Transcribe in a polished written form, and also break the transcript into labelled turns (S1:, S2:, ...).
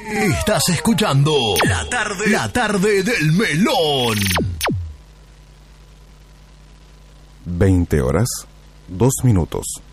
S1: Estás escuchando La tarde del Melón.
S2: 20 horas, 2 minutos.